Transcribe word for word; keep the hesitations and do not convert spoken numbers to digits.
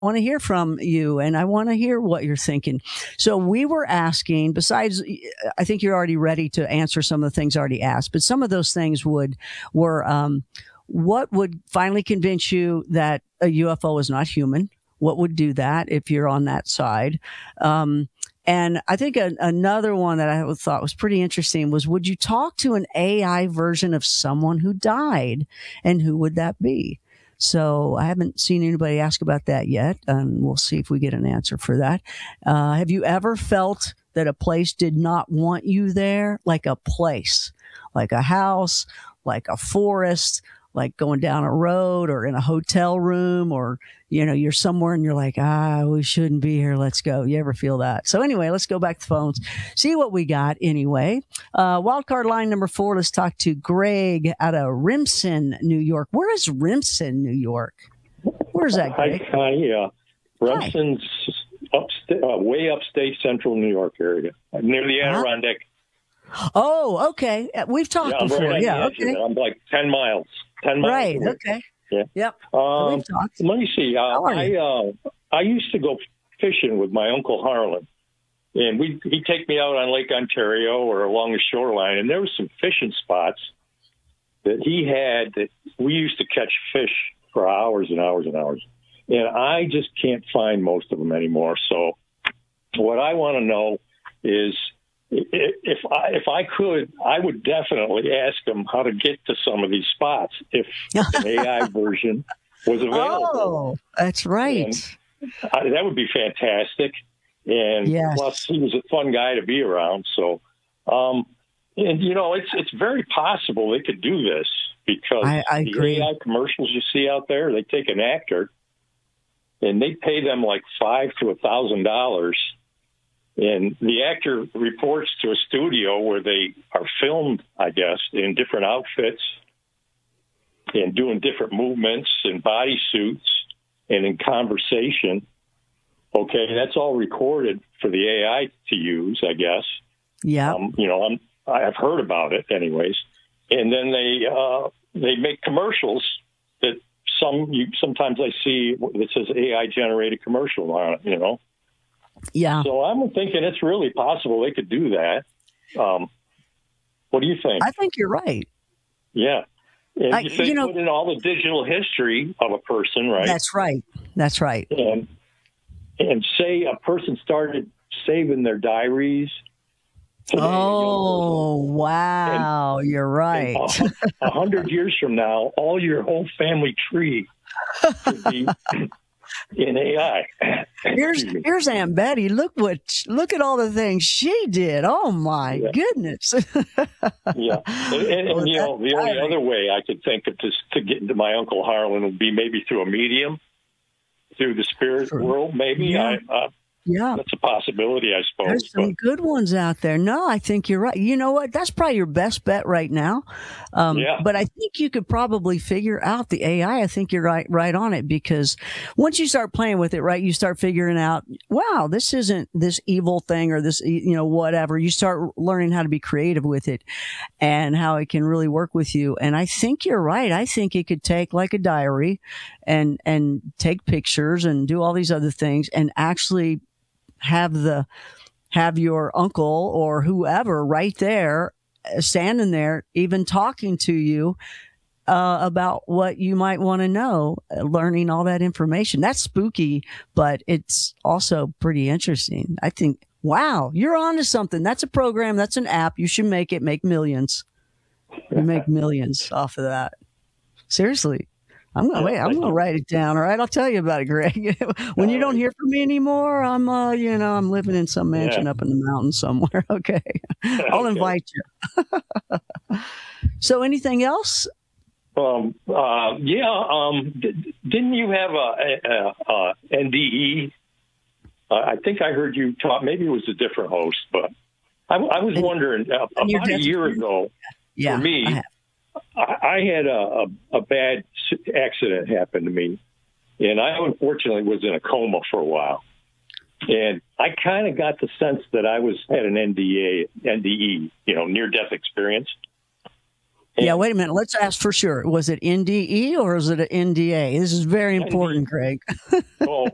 want to hear from you and I want to hear what you're thinking. So we were asking, besides, I think you're already ready to answer some of the things already asked, but some of those things would, were, um, what would finally convince you that a U F O is not human? What would do that if you're on that side? Um, and I think a, another one that I thought was pretty interesting was, would you talk to an A I version of someone who died, and who would that be? So I haven't seen anybody ask about that yet, and we'll see if we get an answer for that. Uh, have you ever felt that a place did not want you there? Like a place, like a house, like a forest, like going down a road or in a hotel room, or, you know, you're somewhere and you're like, ah, we shouldn't be here. Let's go. You ever feel that? So anyway, let's go back to phones, see what we got anyway. Uh, wildcard line number four. Let's talk to Greg out of Remsen, New York. Where is Remsen, New York? Where's that, Greg? Hi, hi, uh, Remsen's upstate, uh, way upstate central New York area, near the Adirondack. Huh? Oh, okay. We've talked yeah, before. Right yeah, okay. I'm like ten miles. ten miles right, away. okay. Yeah. Yep. Um, We've talked. Let me see. Uh, I uh, I used to go fishing with my Uncle Harlan, and we he'd take me out on Lake Ontario or along the shoreline, and there was some fishing spots that he had that we used to catch fish for hours and hours and hours. And I just can't find most of them anymore. So what I want to know is, if I if I could, I would definitely ask them how to get to some of these spots if an A I version was available. Oh, that's right. I, that would be fantastic. And yes. Plus, he was a fun guy to be around. So, um, and you know, it's it's very possible they could do this, because I, I the agree. A I commercials you see out there, they take an actor and they pay them like five to a thousand dollars. And the actor reports to a studio where they are filmed, I guess, in different outfits and doing different movements and body suits and in conversation. Okay, that's all recorded for the A I to use, I guess. Yeah. Um, you know, I'm, I've heard about it anyways. And then they uh, they make commercials that some you, sometimes I see that says A I generated commercial on it, you know. Yeah. So I'm thinking it's really possible they could do that. Um, what do you think? I think you're right. Yeah. And I, if they you know, put in all the digital history of a person, right? That's right. That's right. And, and say a person started saving their diaries. Today, oh, you know, wow. and, You're right. A hundred years from now, all your whole family tree could be in A I. Here's here's Aunt Betty. Look what look at all the things she did. Oh my yeah. goodness. yeah, and, and, and you know the only other way I could think of to to get into my Uncle Harlan would be maybe through a medium, through the spirit sure. world. Maybe yeah. I. Uh, Yeah. That's a possibility, I suppose. There's some but. good ones out there. No, I think you're right. You know what? That's probably your best bet right now. Um, yeah. But I think you could probably figure out the A I. I think you're right, right on it, because once you start playing with it, right, you start figuring out, wow, this isn't this evil thing or this, you know, whatever. You start learning how to be creative with it and how it can really work with you. And I think you're right. I think it could take like a diary and, and take pictures and do all these other things and actually have the have your uncle or whoever right there standing there even talking to you uh, about what you might want to know, learning all that information. That's spooky, but it's also pretty interesting. I think, wow, you're onto something. That's a program. That's an app. You should make it, make millions. You make millions off of that. Seriously. I'm gonna wait. I'm gonna write it down. All right, I'll tell you about it, Greg. When you don't hear from me anymore, I'm, uh, you know, I'm living in some mansion yeah. up in the mountains somewhere. Okay, I'll okay. invite you. So, anything else? Um. Uh. Yeah. Um. D- didn't you have a, a, a N D E? Uh, I think I heard you talk. Maybe it was a different host, but I, I was and, wondering uh, about a year ago. Yeah, for me. I I had a, a, a bad accident happen to me, and I unfortunately was in a coma for a while. And I kind of got the sense that I was had an N D A, N D E, you know, near-death experience. And yeah, wait a minute. Let's ask for sure. Was it N D E or is it an N D A? This is very important, Greg. Oh,